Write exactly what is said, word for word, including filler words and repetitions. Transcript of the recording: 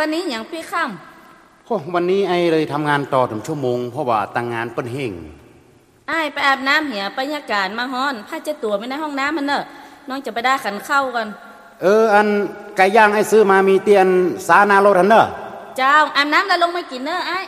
วันนี้อย่างพี่ค่ำโอ้วันนี้ไอ้เลยทำงานต่อถึงชั่วโมงเพราะว่าตั้งงานเปิ้นเฮงไอ้ไปอาบน้ำเหี่ยบรรยากาศมาฮ้อนผ้าเช็ดตัวไม่ในห้องน้ำมันเนอะน้องจะไปได้ขันเข้ากันเอออันไก่ย่างไอ้ซื้อมามีเตียนสานาโรทันเนอร์เจ้าอาบน้ำแล้วลงมากินเนอะไอ้